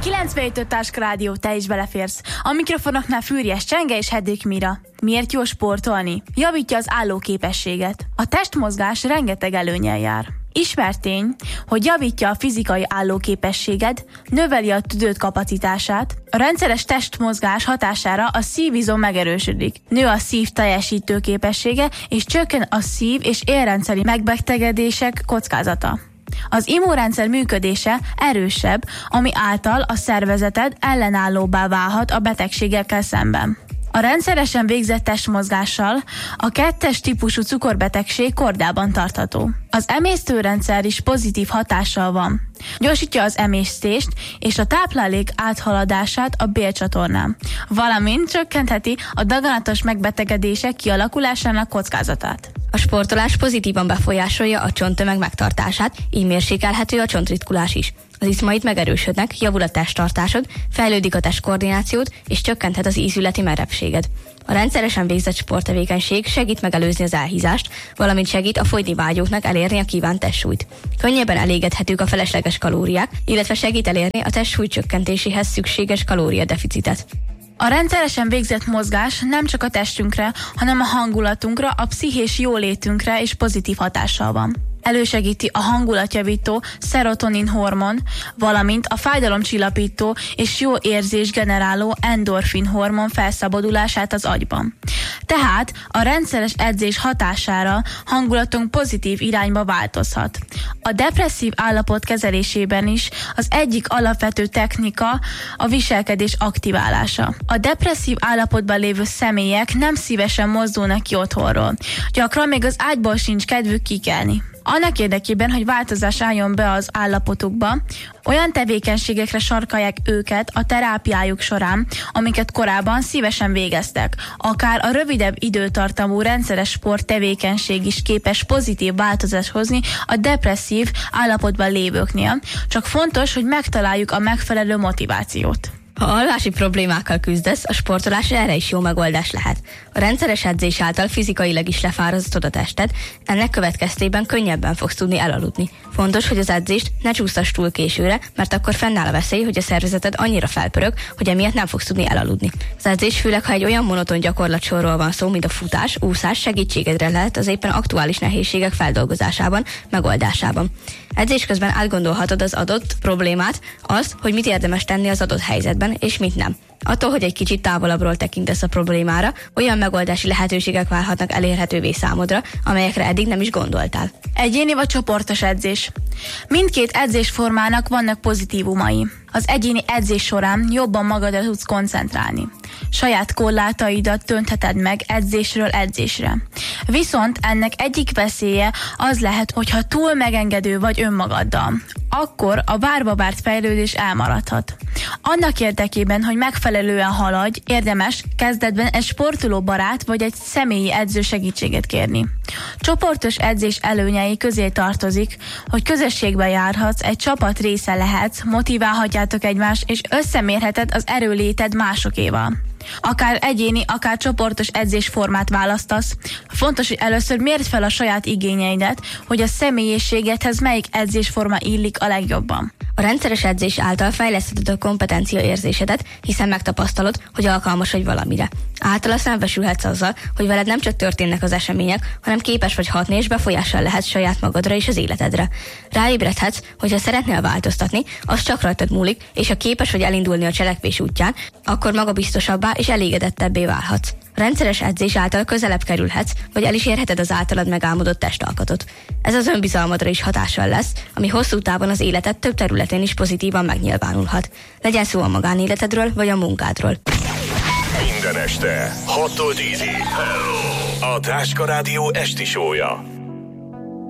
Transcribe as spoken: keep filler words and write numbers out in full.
kilencvenhét öt Táska Rádió, te is beleférsz. A mikrofonoknál Fűrjes Csenge és Hedvig Mira. Miért jó sportolni? Javítja az állóképességet. A testmozgás rengeteg előnnyel jár. Ismert tény, hogy javítja a fizikai állóképességet, növeli a tüdőd kapacitását, a rendszeres testmozgás hatására a szívizom megerősödik, nő a szív teljesítő képessége, és csökken a szív- és érrendszeri megbetegedések kockázata. Az immunrendszer működése erősebb, ami által a szervezeted ellenállóbbá válhat a betegségekkel szemben. A rendszeresen végzett testmozgással a kettes típusú cukorbetegség kordában tartható. Az emésztőrendszer is pozitív hatással van. Gyorsítja az emésztést és a táplálék áthaladását a bélcsatornán, valamint csökkentheti a daganatos megbetegedések kialakulásának kockázatát. A sportolás pozitívan befolyásolja a csonttömeg megtartását, így mérsékelhető a csontritkulás is. Az izmaid megerősödnek, javul a testtartásod, fejlődik a testkoordinációd, és csökkenthet az ízületi merevséged. A rendszeresen végzett sporttevékenység segít megelőzni az elhízást, valamint segít a fogyni vágyóknak elérni a kívánt testsúlyt. Könnyebben elégedhetők a felesleges kalóriák, illetve segít elérni a testsúly csökkentéséhez szükséges kalóriadeficitet. A rendszeresen végzett mozgás nem csak a testünkre, hanem a hangulatunkra, a pszichés jólétünkre is pozitív hatással van. Elősegíti a hangulatjavító szerotonin hormon, valamint a fájdalomcsillapító és jó érzés generáló endorfin hormon felszabadulását az agyban. Tehát a rendszeres edzés hatására hangulatunk pozitív irányba változhat. A depresszív állapot kezelésében is az egyik alapvető technika a viselkedés aktiválása. A depresszív állapotban lévő személyek nem szívesen mozdulnak ki otthonról. Gyakran még az ágyból sincs kedvük kikelni. Annak érdekében, hogy változás álljon be az állapotukba, olyan tevékenységekre sarkalják őket a terápiájuk során, amiket korábban szívesen végeztek. Akár a rövidebb időtartamú rendszeres sporttevékenység is képes pozitív változást hozni a depresszív állapotban lévőknél, csak fontos, hogy megtaláljuk a megfelelő motivációt. Ha alvási problémákkal küzdesz, a sportolás erre is jó megoldás lehet. A rendszeres edzés által fizikailag is lefárasztod a tested, ennek következtében könnyebben fogsz tudni elaludni. Fontos, hogy az edzést ne csúsztass túl későre, mert akkor fennáll a veszély, hogy a szervezeted annyira felpörög, hogy emiatt nem fogsz tudni elaludni. Az edzés főleg, ha egy olyan monoton gyakorlatsorról van szó, mint a futás, úszás, segítségedre lehet az éppen aktuális nehézségek feldolgozásában, megoldásában. Edzés közben átgondolhatod az adott problémát, azt, hogy mit érdemes tenni az adott helyzetben, és mit nem. Attól, hogy egy kicsit távolabbról tekintesz a problémára, olyan megoldási lehetőségek válhatnak elérhetővé számodra, amelyekre eddig nem is gondoltál. Egyéni vagy csoportos edzés. Mindkét edzésformának vannak pozitívumai. Az egyéni edzés során jobban magadra tudsz koncentrálni. Saját korlátaidat döntheted meg edzésről edzésre. Viszont ennek egyik veszélye az lehet, hogyha túl megengedő vagy önmagaddal. Akkor a várva várt fejlődés elmaradhat. Annak érdekében, hogy megfelelően haladj, érdemes kezdetben egy sportolóbarát vagy egy személyi edző segítséget kérni. Csoportos edzés előnyei közé tartozik, hogy közösségben járhatsz, egy csapat része lehetsz, motiválhatjátok egymást, és összemérheted az erőléted másokéval. Akár egyéni, akár csoportos edzésformát választasz. Fontos, hogy először mérd fel a saját igényeidet, hogy a személyiségedhez melyik edzésforma illik a legjobban. A rendszeres edzés által fejlesztheted a kompetencia érzésedet, hiszen megtapasztalod, hogy alkalmas vagy valamire. Általa szembesülhetsz azzal, hogy veled nem csak történnek az események, hanem képes vagy hatni és befolyással lehetsz saját magadra és az életedre. Ráébredhetsz, hogyha szeretnél változtatni, az csak rajtad múlik, és ha képes vagy elindulni a cselekvés útján, akkor magabiztosabbá és elégedettebbé válhatsz. A rendszeres edzés által közelebb kerülhetsz, vagy el is érheted az általad megálmodott testalkatot. Ez az önbizalmadra is hatással lesz, ami hosszú távon az életed több területén is pozitívan megnyilvánulhat. Legyen szó a magánéletedről vagy a munkádról. Minden este hattól tízig. A Táska Rádió esti show-ja.